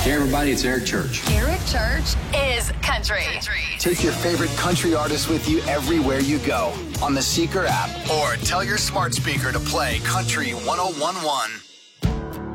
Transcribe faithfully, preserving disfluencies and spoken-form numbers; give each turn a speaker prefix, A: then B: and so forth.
A: Hey, everybody, it's Eric Church.
B: Eric Church is country.
C: Take your favorite country artist with you everywhere you go on the Seeker app, or tell your smart speaker to play Country one oh one one.